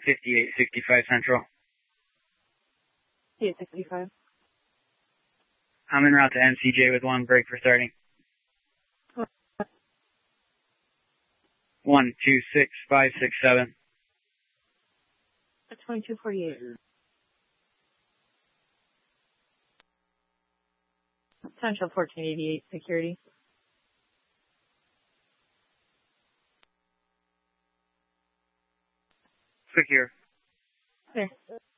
5865 Central. 5865. I'm en route to MCJ with 1 break for starting. 126567. 2248. Central 1488 security. Secure. There.